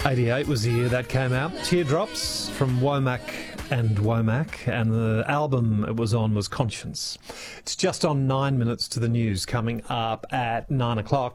'88 was the year that came out. Teardrops from Womack and Womack, and the album it was on was Conscience. It's just on 9 minutes to the news, coming up at 9 o'clock.